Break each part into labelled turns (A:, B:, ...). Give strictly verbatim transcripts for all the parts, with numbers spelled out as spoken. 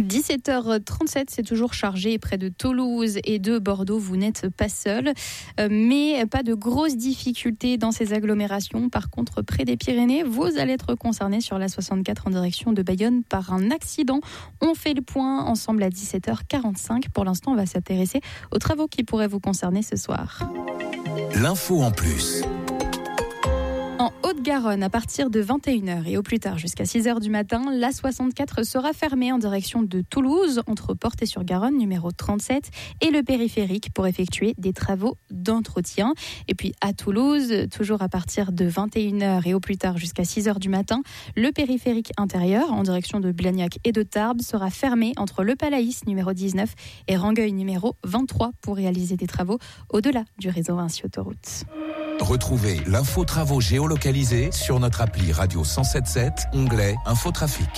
A: dix-sept heures trente-sept, c'est toujours chargé près de Toulouse et de Bordeaux. Vous n'êtes pas seul, mais pas de grosses difficultés dans ces agglomérations. Par contre, près des Pyrénées, vous allez être concerné sur la soixante-quatre en direction de Bayonne par un accident. On fait le point ensemble à dix-sept heures quarante-cinq. Pour l'instant, on va s'intéresser aux travaux qui pourraient vous concerner ce soir.
B: L'info en plus.
A: En Haute-Garonne, à partir de vingt et une heures et au plus tard jusqu'à six heures du matin, la soixante-quatre sera fermée en direction de Toulouse, entre Portet-sur-Garonne, numéro trente-sept, et le périphérique pour effectuer des travaux d'entretien. Et puis à Toulouse, toujours à partir de vingt et une heures et au plus tard jusqu'à six heures du matin, le périphérique intérieur, en direction de Blagnac et de Tarbes, sera fermé entre le Palaïs, numéro dix-neuf, et Rangueil, numéro vingt-trois, pour réaliser des travaux au-delà du réseau Vinci Autoroute.
B: Retrouvez l'info travaux géolocalisés sur notre appli Radio cent sept virgule sept, onglet Infotrafic.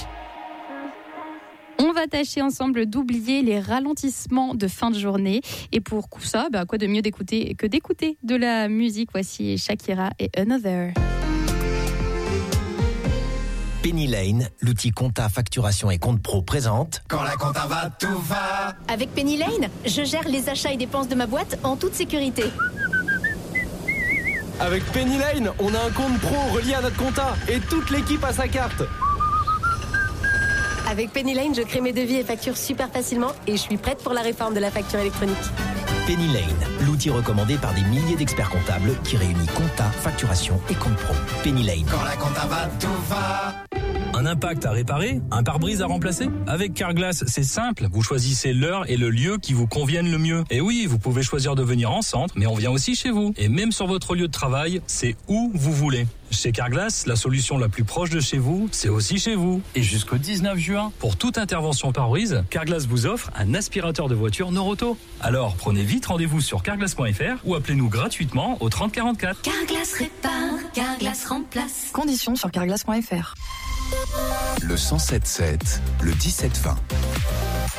A: On va tâcher ensemble d'oublier les ralentissements de fin de journée. Et pour ça, bah, quoi de mieux d'écouter que d'écouter de la musique. Voici Shakira et Another.
C: Penny Lane, l'outil compta, facturation et compte pro présente.
D: Quand la compta va, tout va.
E: Avec Penny Lane, je gère les achats et dépenses de ma boîte en toute sécurité.
F: Avec Penny Lane, on a un compte pro relié à notre compta et toute l'équipe a sa carte.
E: Avec Penny Lane, je crée mes devis et factures super facilement et je suis prête pour la réforme de la facture électronique.
C: Penny Lane, l'outil recommandé par des milliers d'experts comptables qui réunit compta, facturation et compte pro. Penny Lane.
D: Quand la compta va, tout va.
G: Un impact à réparer? Un pare-brise à remplacer? Avec Carglass, c'est simple. Vous choisissez l'heure et le lieu qui vous conviennent le mieux. Et oui, vous pouvez choisir de venir en centre, mais on vient aussi chez vous. Et même sur votre lieu de travail, c'est où vous voulez. Chez Carglass, la solution la plus proche de chez vous, c'est aussi chez vous. Et jusqu'au dix-neuf juin, pour toute intervention pare-brise, Carglass vous offre un aspirateur de voiture Noroto. Alors, prenez vite rendez-vous sur carglass point f r ou appelez-nous gratuitement au trente quarante-quatre.
H: Carglass répare, Carglass remplace.
I: Conditions sur carglass point f r.
B: Le cent sept virgule sept, le dix-sept vingt.